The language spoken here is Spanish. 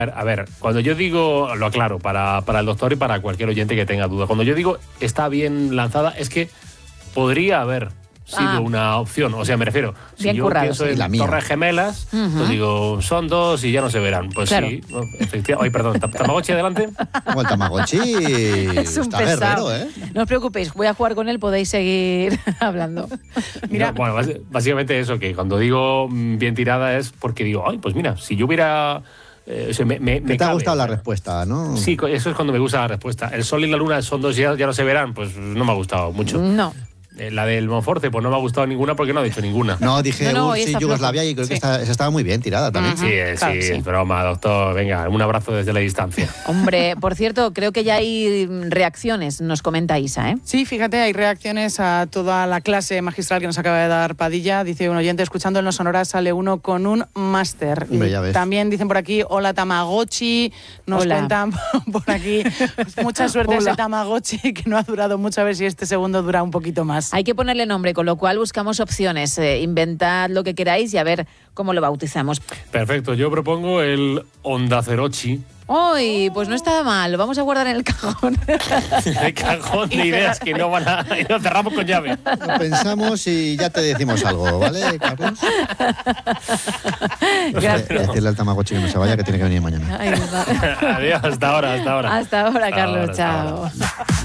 A ver, cuando yo digo, lo aclaro, para el doctor y para cualquier oyente que tenga duda, cuando yo digo está bien lanzada, es que podría haber sido una opción. O sea, me refiero, si bien yo currado, pienso en Torres Gemelas, pues digo, son 2 y ya no se verán. Pues claro. Sí, no, efectivamente. Ay, perdón, ¿Tamagotchi adelante? Como el Tamagotchi es un está pesado. guerrero, ¿eh? No os preocupéis, voy a jugar con él, podéis seguir hablando. Mira. No, bueno, básicamente eso, que cuando digo bien tirada es porque digo, ay, pues mira, si yo hubiera... me te ha gustado la respuesta, ¿no? Sí, eso es cuando me gusta la respuesta. El sol y la luna son 2 y ya no se verán, pues no me ha gustado mucho. No. La del Monforte, pues no me ha gustado ninguna porque no ha dicho ninguna. No, dije URSS y Yugoslavia y creo que esa estaba muy bien tirada también. Sí, claro, sí, es broma, doctor. Venga, un abrazo desde la distancia. Hombre, por cierto, creo que ya hay reacciones, nos comenta Isa, ¿eh? Sí, fíjate, hay reacciones a toda la clase magistral que nos acaba de dar Padilla. Dice un oyente, escuchando en los Sonoras sale uno con un máster. También dicen por aquí, hola Tamagotchi. Nos cuentan por aquí, mucha suerte a ese Tamagotchi que no ha durado mucho, a ver si este segundo dura un poquito más. Hay que ponerle nombre, con lo cual buscamos opciones. Inventad lo que queráis y a ver cómo lo bautizamos. Perfecto, yo propongo el Ondacerochi. ¡Uy! Pues no está mal, lo vamos a guardar en el cajón. El cajón de ideas que no van a... Y lo cerramos con llave. Lo pensamos y ya te decimos algo, ¿vale, Carlos? Gracias. Decirle al Tamagotchi que no se vaya, que tiene que venir mañana. Ay, Adiós, hasta ahora. Hasta ahora, Carlos, chao.